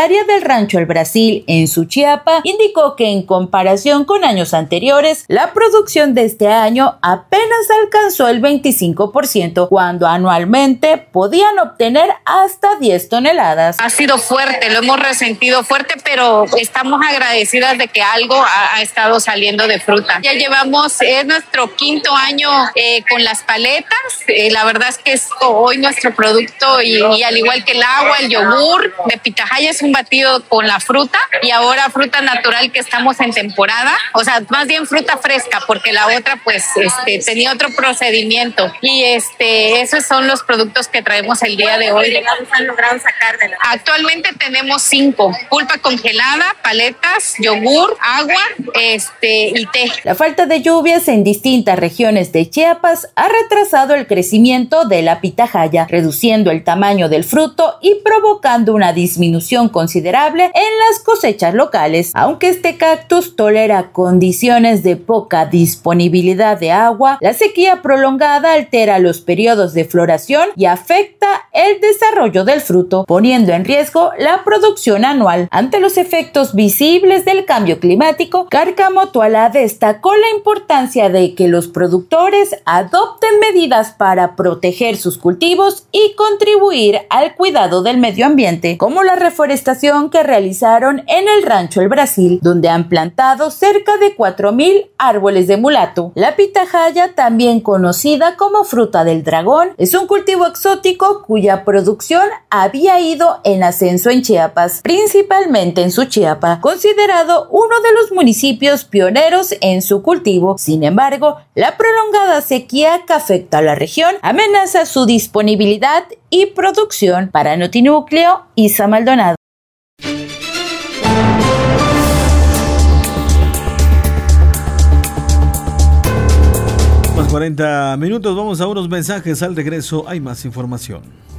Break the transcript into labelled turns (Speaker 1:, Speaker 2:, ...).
Speaker 1: propietaria del rancho El Brasil en Suchiapa, indicó que en comparación con años anteriores, la producción de este año apenas alcanzó el 25%, cuando anualmente podían obtener hasta 10 toneladas.
Speaker 2: Ha sido fuerte, lo hemos resentido fuerte, pero estamos agradecidas de que algo ha estado saliendo de fruta. Ya llevamos, es nuestro quinto año con las paletas. La verdad es que es hoy nuestro producto y al igual que el agua, el yogur de pitahaya es un batido con la fruta, y ahora fruta natural que estamos en temporada, o sea, más bien fruta fresca, porque la otra pues tenía otro procedimiento, y esos son los productos que traemos el día de hoy.
Speaker 3: ¿Han logrado sacar de la...
Speaker 2: Actualmente tenemos 5: pulpa congelada, paletas, yogur, agua y té.
Speaker 1: La falta de lluvias en distintas regiones de Chiapas ha retrasado el crecimiento de la pitahaya, reduciendo el tamaño del fruto y provocando una disminución considerable en las cosechas locales. Aunque este cactus tolera condiciones de poca disponibilidad de agua, la sequía prolongada altera los periodos de floración y afecta el desarrollo del fruto, poniendo en riesgo la producción anual. Ante los efectos visibles del cambio climático, Cárcamo Toalá destacó la importancia de que los productores adopten medidas para proteger sus cultivos y contribuir al cuidado del medio ambiente, como la reforestación que realizaron en el rancho El Brasil, donde han plantado cerca de 4,000 árboles de mulato. La pitahaya, también conocida como fruta del dragón, es un cultivo exótico cuya producción había ido en ascenso en Chiapas, principalmente en Suchiapa, considerado uno de los municipios pioneros en su cultivo. Sin embargo, la prolongada sequía que afecta a la región amenaza su disponibilidad y producción. Para Notinúcleo, Isa Maldonado.
Speaker 4: Más 40 minutos, vamos a unos mensajes. Al regreso hay más información.